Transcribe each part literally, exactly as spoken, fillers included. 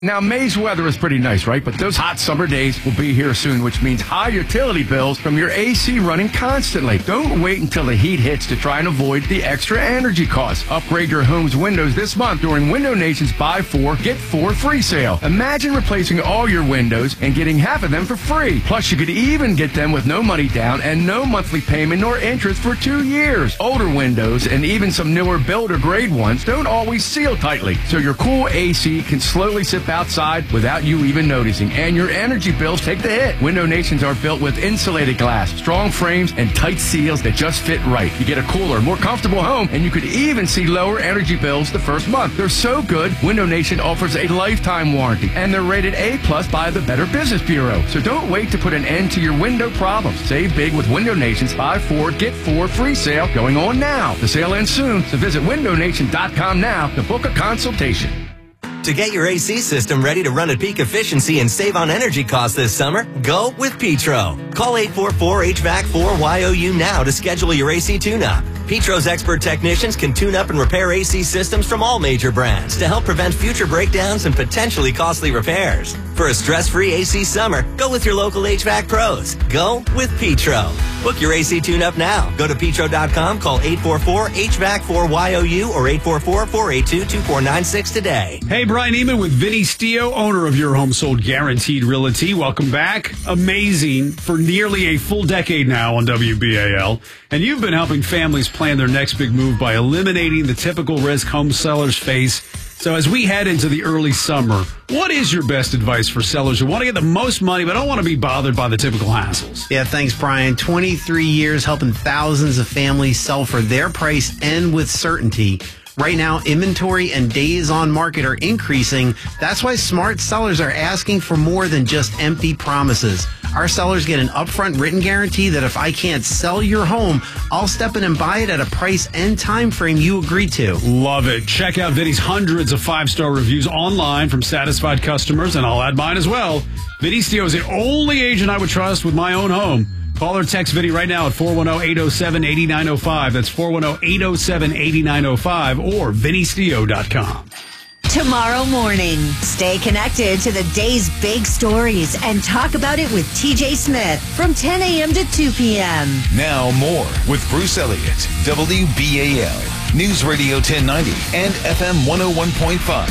Now, May's weather is pretty nice, right? But those hot summer days will be here soon, which means high utility bills from your A C running constantly. Don't wait until the heat hits to try and avoid the extra energy costs. Upgrade your home's windows this month during Window Nation's Buy Four, Get Four free sale. Imagine replacing all your windows and getting half of them for free. Plus, you could even get them with no money down and no monthly payment nor interest for two years. Older windows and even some newer builder grade ones don't always seal tightly, so your cool A C can slowly sit outside without you even noticing, and your energy bills take the hit. Window Nations are built with insulated glass, strong frames, and tight seals that just fit right. You get a cooler, more comfortable home, and you could even see lower energy bills the first month. They're so good, Window Nation offers a lifetime warranty, and they're rated A plus by the Better Business Bureau. So don't wait to put an end to your window problems. Save big with Window Nation's Buy Four, Get Four free sale going on now. The sale ends soon, so visit window nation dot com now to book a consultation. To get your A C system ready to run at peak efficiency and save on energy costs this summer, go with Petro. Call eight four four H V A C four Y O U now to schedule your A C tune-up. Petro's expert technicians can tune up and repair A C systems from all major brands to help prevent future breakdowns and potentially costly repairs. For a stress-free A C summer, go with your local H V A C pros. Go with Petro. Book your A C tune-up now. Go to petro dot com, call eight four four H V A C four Y O U or eight four four, four eight two, two four nine six today. Hey, Brian Eman with Vinny Stio, owner of Your Home Sold Guaranteed Realty. Welcome back. Amazing for nearly a full decade now on W B A L. And you've been helping families plan their next big move by eliminating the typical risk home sellers face. So as we head into the early summer, what is your best advice for sellers who want to get the most money but don't want to be bothered by the typical hassles? Yeah, thanks, Brian. twenty-three years helping thousands of families sell for their price and with certainty. Right now, inventory and days on market are increasing. That's why smart sellers are asking for more than just empty promises. Our sellers get an upfront written guarantee that if I can't sell your home, I'll step in and buy it at a price and time frame you agree to. Love it. Check out Vinny's hundreds of five-star reviews online from satisfied customers, and I'll add mine as well. Vinny Stio is the only agent I would trust with my own home. Call or text Vinny right now at four one zero, eight zero seven, eight nine zero five. That's four one zero, eight zero seven, eight nine zero five or vinny stio dot com. Tomorrow morning, stay connected to the day's big stories and talk about it with T J Smith from ten a.m. to two p.m. Now more with Bruce Elliott, W B A L, News Radio ten ninety and F M one oh one point five.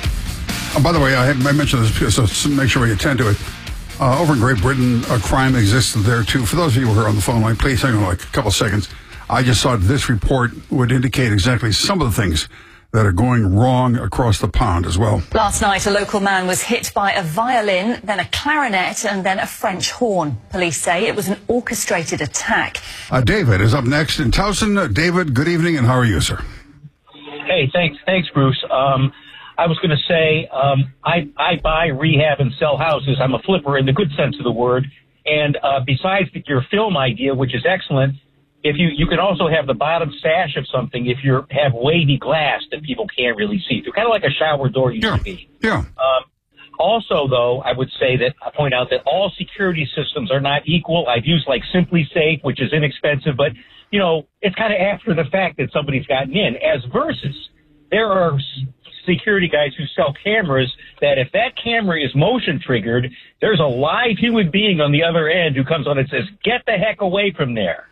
Oh, by the way, I, had, I mentioned this, so make sure we attend to it. Uh, over in Great Britain, a crime exists there, too. For those of you who are on the phone line, please hang on like a couple seconds. I just thought this report would indicate exactly some of the things that are going wrong across the pond as well. Last night, a local man was hit by a violin, then a clarinet, and then a French horn. Police say it was an orchestrated attack. Uh, David is up next in Towson. Uh, David, good evening, and how are you, sir? Hey, thanks, thanks, Bruce. Um, I was going to say, um, I, I buy, rehab, and sell houses. I'm a flipper in the good sense of the word. And uh, besides your film idea, which is excellent, if you, you can also have the bottom sash of something if you have wavy glass that people can't really see through, kind of like a shower door used yeah. to be. Yeah. Um, also, though, I would say that I point out that all security systems are not equal. I've used like Simply Safe, which is inexpensive, but you know it's kind of after the fact that somebody's gotten in. As versus, there are security guys who sell cameras that if that camera is motion triggered, there's a live human being on the other end who comes on and says, "Get the heck away from there."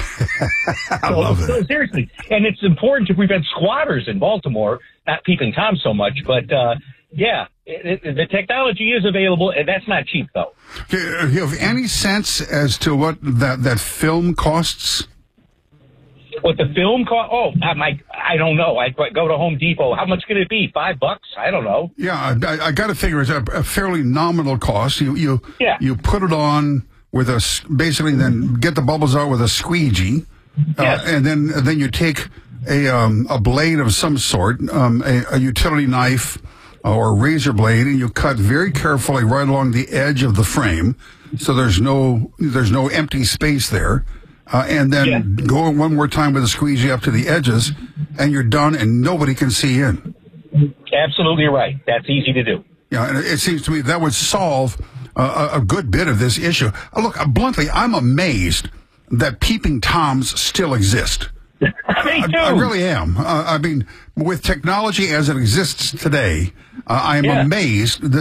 I so, love it. So seriously, and it's important to prevent squatters in Baltimore, not peeping Tom so much, but uh, yeah, it, it, the technology is available, and that's not cheap, though. Do you have any sense as to what that, that film costs? What the film cost? Oh, I, my, I don't know. I go to Home Depot. How much could it be? Five bucks? I don't know. Yeah, I, I got to figure it's a, a fairly nominal cost. You you yeah. you put it on with a basically, then get the bubbles out with a squeegee, yes. uh, and then and then you take a um, a blade of some sort, um, a, a utility knife or a razor blade, and you cut very carefully right along the edge of the frame, so there's no there's no empty space there. Uh, and then yeah. go one more time with a squeegee up to the edges, and you're done, and nobody can see in. Absolutely right. That's easy to do. Yeah, and it seems to me that would solve uh, a good bit of this issue. Uh, look, uh, bluntly, I'm amazed that peeping Toms still exist. I Me too. I, I really am. Uh, I mean, with technology as it exists today, uh, I am Yeah. amazed that